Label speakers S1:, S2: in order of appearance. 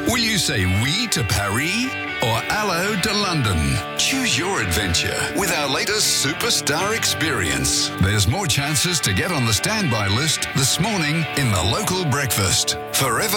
S1: Will you say oui to Paris or hello to London? Choose your adventure with our latest superstar experience. There's more chances to get on the standby list this morning in the local breakfast. Forever